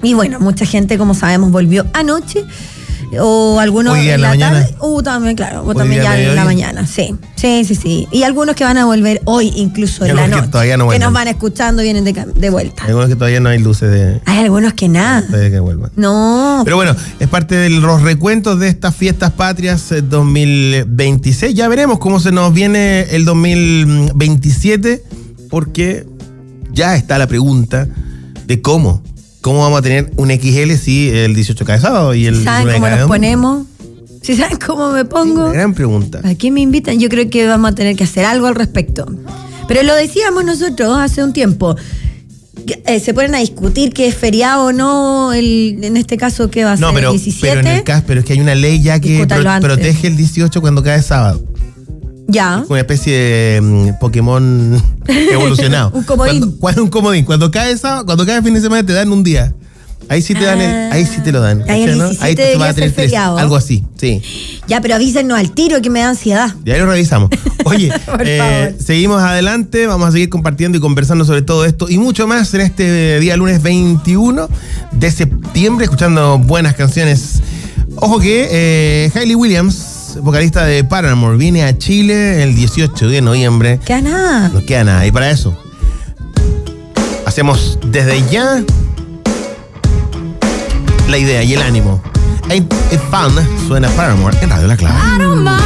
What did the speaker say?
Y bueno, mucha gente, como sabemos, volvió anoche. O algunos hoy día en la mañana. tarde. También, claro. O Hoy también día ya en la mediodía. mañana. Sí. Y algunos que van a volver hoy, incluso Y en la algunos que noche. todavía no que vuelven. nos van escuchando, vienen de vuelta. Hay algunos que todavía no hay luces de Hay algunos que nada. que vuelvan. No. Pero bueno, es parte de los recuentos de estas fiestas patrias 2026. Ya veremos cómo se nos viene el 2027, porque ya está la pregunta de cómo vamos a tener un XL si el 18 cae sábado y el ¿Saben 19 cómo cae nos domingo? ponemos? ¿Sí saben cómo me pongo? Una gran pregunta. ¿A qué me invitan? Yo creo que vamos a tener que hacer algo al respecto. Pero lo decíamos nosotros hace un tiempo. Se ponen a discutir que es feriado o no, en este caso, ¿qué va a ser? No, pero, ¿El 17? pero en el caso, pero es que hay una ley ya que Discútanlo antes. protege el 18 cuando cae sábado. Ya. Una especie de Pokémon evolucionado. Un comodín. Un comodín. Cuando cae fin de semana te dan un día. Ahí sí te dan ahí sí te lo dan. Ahí el ¿no? 17 Ahí te va debería a tener ser 3, feriado. algo así, sí. Ya, pero avísennos al tiro que me da ansiedad. Ya lo revisamos. Oye, Por favor. seguimos adelante, vamos a seguir compartiendo y conversando sobre todo esto y mucho más en este día lunes 21 de septiembre, escuchando buenas canciones. Ojo que Hayley Williams, vocalista de Paramore, viene a Chile el 18 de noviembre. ¿Qué nada? No queda nada. Y para eso hacemos desde ya la idea y el ánimo. Ain't It Fun suena Paramore en Radio La Clave.